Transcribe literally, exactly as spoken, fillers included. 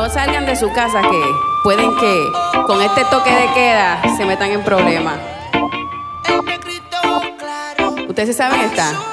no salgan de su casa, que pueden que con este toque de queda se metan en problemas. ¿Ustedes se saben esta?